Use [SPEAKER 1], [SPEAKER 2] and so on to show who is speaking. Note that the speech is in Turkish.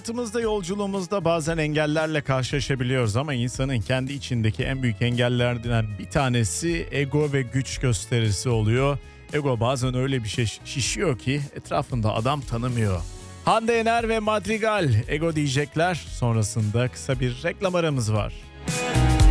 [SPEAKER 1] Hayatımızda, yolculuğumuzda bazen engellerle karşılaşabiliyoruz ama insanın kendi içindeki en büyük engellerden bir tanesi ego ve güç gösterisi oluyor. Ego bazen öyle bir şey şişiyor ki etrafında adam tanımıyor. Hande Yener ve Madrigal Ego diyecekler. Sonrasında kısa bir reklam aramız var.